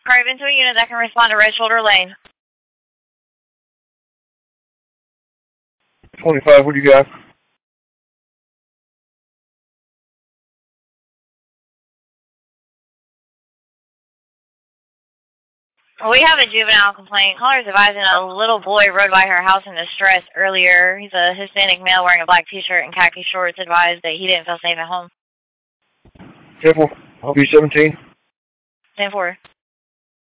Craven to a unit that can respond to Red Shoulder Lane. 25, what do you got? We have a juvenile complaint. Caller's advising a little boy rode by her house in distress earlier. He's a Hispanic male wearing a black t-shirt and khaki shorts. Advised that he didn't feel safe at home. 10-4, I'll be 17. 10-4.